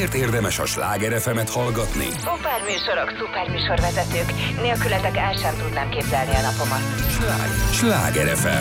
Miért érdemes a Sláger FM-et hallgatni? Szuperműsorok, szuperműsorvezetők. Nélkületek el sem tudnám képzelni a napomat. Sláger FM.